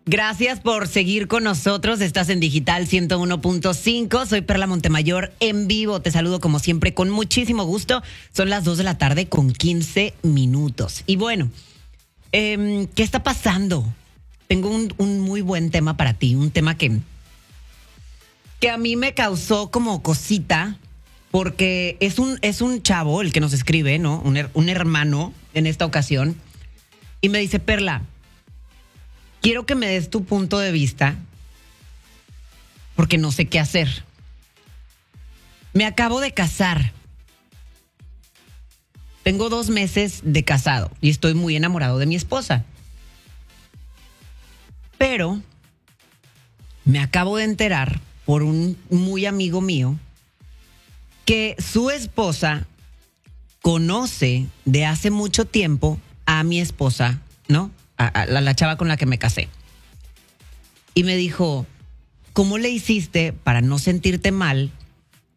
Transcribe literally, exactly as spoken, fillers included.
Gracias por seguir con nosotros. Estás en Digital ciento uno punto cinco. Soy Perla Montemayor en vivo. Te saludo como siempre con muchísimo gusto. Son las dos de la tarde con quince minutos. Y bueno, eh, ¿qué está pasando? Tengo un, un muy buen tema para ti. Un tema que, que a mí me causó como cosita. Porque es un, es un chavo el que nos escribe, ¿no? Un, her- un hermano en esta ocasión. Y me dice, Perla, quiero que me des tu punto de vista porque no sé qué hacer. Me acabo de casar. Tengo dos meses de casado y estoy muy enamorado de mi esposa. Pero me acabo de enterar por un muy amigo mío que su esposa conoce de hace mucho tiempo a mi esposa, ¿no? A, a la, la chava con la que me casé. Y me dijo, ¿cómo le hiciste para no sentirte mal